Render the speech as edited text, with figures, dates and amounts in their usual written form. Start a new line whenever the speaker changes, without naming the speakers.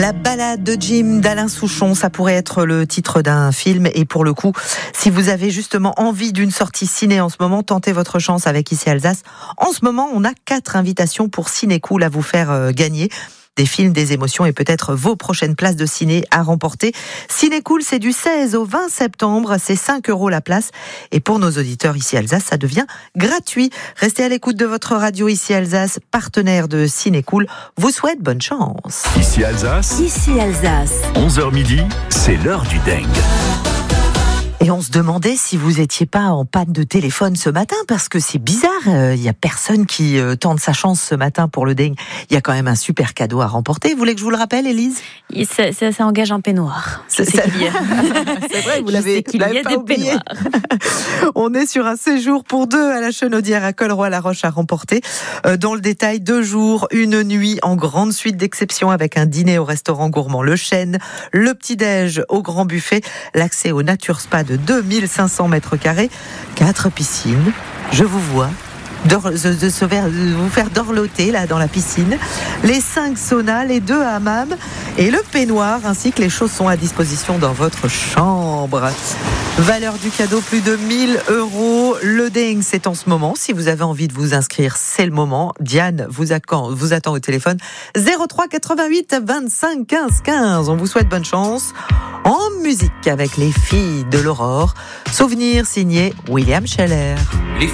La balade de Jim d'Alain Souchon, ça pourrait être le titre d'un film. Et pour le coup, si vous avez justement envie d'une sortie ciné en ce moment, tentez votre chance avec Ici Alsace. En ce moment, on a 4 invitations pour Ciné-Cool à vous faire gagner. Des films, des émotions et peut-être vos prochaines places de ciné à remporter. Ciné-Cool, c'est du 16 au 20 septembre, c'est 5 € la place. Et pour nos auditeurs Ici Alsace, ça devient gratuit. Restez à l'écoute de votre radio Ici Alsace, partenaire de Ciné-Cool, vous souhaite bonne chance.
Ici Alsace, 11h midi, c'est l'heure du dingue.
Et on se demandait si vous étiez pas en panne de téléphone ce matin, parce que c'est bizarre, il y a personne qui tente sa chance ce matin pour le dingue. Il y a quand même un super cadeau à remporter. Vous voulez que je vous le rappelle, Élise ?
Ça engage un peignoir.
C'est vrai, vous l'avez pas oublié. On est sur un séjour pour 2 à la Chenaudière à Colroy-la-Roche à remporter. Dans le détail, 2 jours, 1 nuit en grande suite d'exception avec un dîner au restaurant gourmand Le Chêne, le petit-déj au grand buffet, l'accès au Nature Spa de 2500 mètres carrés, 4 piscines. Je vous vois vous faire dorloter là dans la piscine, les 5 saunas, les 2 hammams et le peignoir ainsi que les chaussons à disposition dans votre chambre. Valeur du cadeau, plus de 1 000 €. Le dingue, c'est en ce moment. Si vous avez envie de vous inscrire, c'est le moment. Diane vous attend au téléphone 03 88 25 15 15. On vous souhaite bonne chance. En musique avec les filles de l'aurore. Souvenir signé William Scheller.